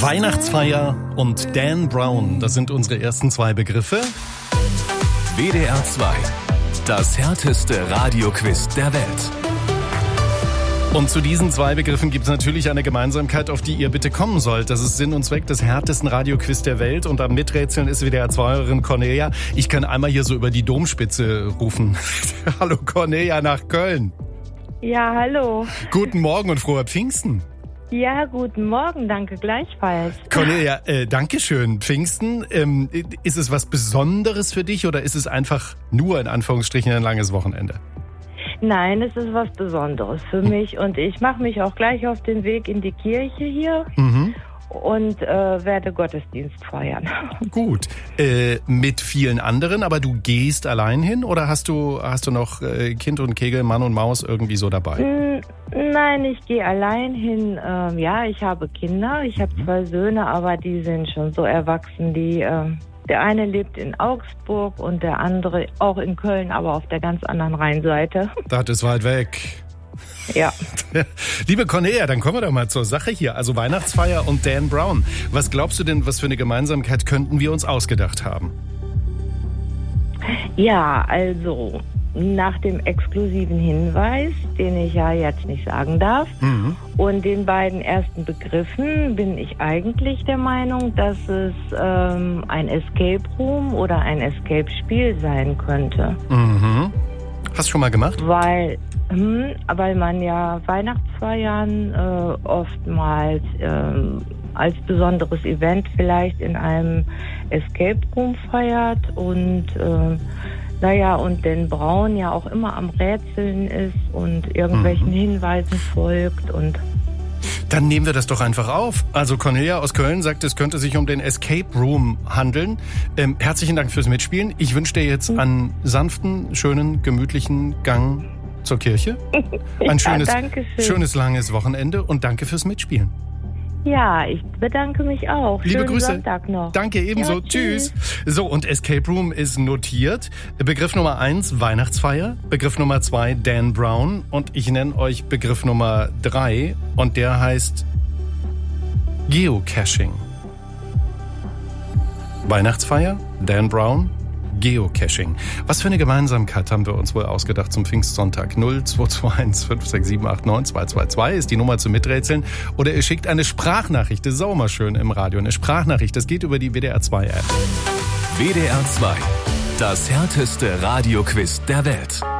Weihnachtsfeier und Dan Brown, das sind unsere ersten zwei Begriffe. WDR 2, das härteste Radioquiz der Welt. Und zu diesen zwei Begriffen gibt es natürlich eine Gemeinsamkeit, auf die ihr bitte kommen sollt. Das ist Sinn und Zweck des härtesten Radioquiz der Welt. Und am Miträtseln ist WDR-2-Hörerin Cornelia. Ich kann einmal hier so über die Domspitze rufen. Hallo Cornelia nach Köln. Ja, hallo. Guten Morgen und frohe Pfingsten. Ja, guten Morgen, danke gleichfalls. Cornelia, Dankeschön. Pfingsten, ist es was Besonderes für dich oder ist es einfach nur in Anführungsstrichen ein langes Wochenende? Nein, es ist was Besonderes für mich und ich mache mich auch gleich auf den Weg in die Kirche hier und werde Gottesdienst feiern. Gut, mit vielen anderen, aber du gehst allein hin oder hast du noch Kind und Kegel, Mann und Maus irgendwie so dabei? Nein, ich gehe allein hin. Ja, ich habe Kinder, ich habe 2 Söhne, aber die sind schon so erwachsen, der eine lebt in Augsburg und der andere auch in Köln, aber auf der ganz anderen Rheinseite. Das ist weit weg. Ja. Liebe Cornelia, dann kommen wir doch mal zur Sache hier. Also Weihnachtsfeier und Dan Brown. Was glaubst du denn, was für eine Gemeinsamkeit könnten wir uns ausgedacht haben? Ja, also nach dem exklusiven Hinweis, den ich ja jetzt nicht sagen darf, und den beiden ersten Begriffen bin ich eigentlich der Meinung, dass es ein Escape Room oder ein Escape-Spiel sein könnte. Hast du schon mal gemacht? Weil man ja Weihnachtsfeiern oftmals als besonderes Event vielleicht in einem Escape Room feiert und und Dan Brown ja auch immer am Rätseln ist und irgendwelchen Hinweisen folgt und... Dann nehmen wir das doch einfach auf. Also Cornelia aus Köln sagt, es könnte sich um den Escape Room handeln. Herzlichen Dank fürs Mitspielen. Ich wünsche dir jetzt einen sanften, schönen, gemütlichen Gang zur Kirche. Ein schönes, langes Wochenende und danke fürs Mitspielen. Ja, ich bedanke mich auch. Liebe Schönen Grüße. Sonntag noch. Danke, ebenso. Ja, tschüss. So, und Escape Room ist notiert. Begriff Nummer 1, Weihnachtsfeier. Begriff Nummer 2, Dan Brown. Und ich nenne euch Begriff Nummer 3. Und der heißt Geocaching. Weihnachtsfeier, Dan Brown, Geocaching. Was für eine Gemeinsamkeit haben wir uns wohl ausgedacht zum Pfingstsonntag? 0221 567 8222 ist die Nummer zum Miträtseln. Oder ihr schickt eine Sprachnachricht, das ist auch mal schön im Radio. Eine Sprachnachricht, das geht über die WDR 2 App. WDR 2, das härteste Radioquiz der Welt.